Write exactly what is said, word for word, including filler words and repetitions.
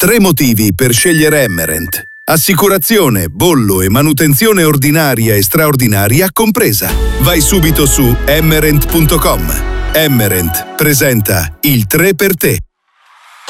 Tre motivi per scegliere Emmerent. Assicurazione, bollo e manutenzione ordinaria e straordinaria compresa. Vai subito su emmerent punto com. Emmerent presenta il tre per te.